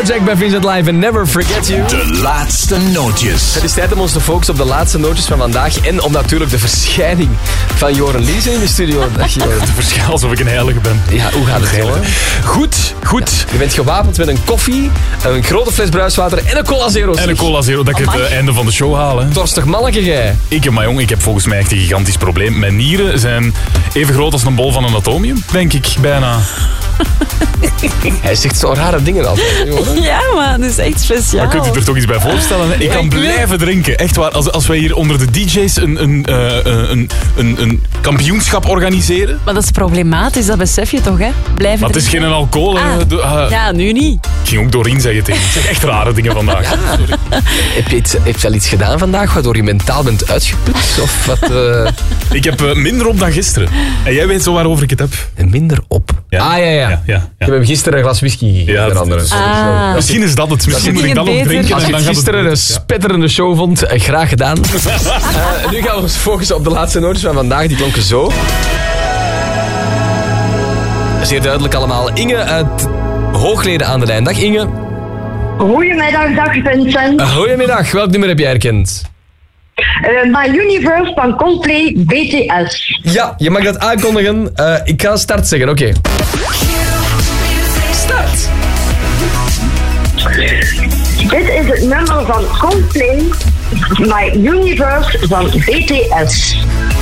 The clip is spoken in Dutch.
Afrojack bij Vincent Live en Never Forget You. De laatste nootjes. Het is tijd om ons te focussen op de laatste nootjes van vandaag. En op natuurlijk de verschijning van Joren Liese in de studio. Dag Joren. Het verschil alsof ik een heilige ben. Ja, hoe gaat het, jongen? Goed. Ja, je bent gewapend met een koffie, een grote fles bruiswater en een Cola Zero. En een Cola Zero, dat ik het einde van de show haal. Hè. Torstig manneke, jij. Maar jong, ik heb volgens mij echt een gigantisch probleem. Mijn nieren zijn even groot als een bol van een atomium, denk ik, bijna. Hij zegt zo rare dingen altijd, jongen. Ja, maar dat is echt speciaal. Maar kunt u er toch iets bij voorstellen? Hè? Ik kan blijven drinken. Echt waar, als wij hier onder de DJ's een kampioenschap organiseren. Maar dat is problematisch, dat besef je toch, hè? Blijven Maar het is geen alcohol. Ja, nu niet. Ik ging ook Doreen zeggen tegen. Ik zeg echt rare dingen vandaag. Ja. Heb je al iets gedaan vandaag waardoor je mentaal bent uitgeput? Of wat? Ik heb minder op dan gisteren. En jij weet zo waarover ik het heb. Minder op. Ja. Ja. Ik heb hem gisteren een glas whisky gegeven. Ja, onder andere. Misschien is dat het. Misschien moet ik dat nog beter. drinken. Als en je dan gaat gisteren een spetterende show vond, graag gedaan. Nu gaan we ons focussen op de laatste nootjes van vandaag. Die klonken zo. Zeer duidelijk allemaal. Inge uit Hoogleden aan de lijn. Dag Inge. Goedemiddag, dag Vincent. Goedemiddag. Welk nummer heb jij herkend? My Universe van Coldplay BTS. Ja, je mag dat aankondigen. Ik ga start zeggen, oké. Start. Dit is het nummer van Coldplay, My Universe van BTS.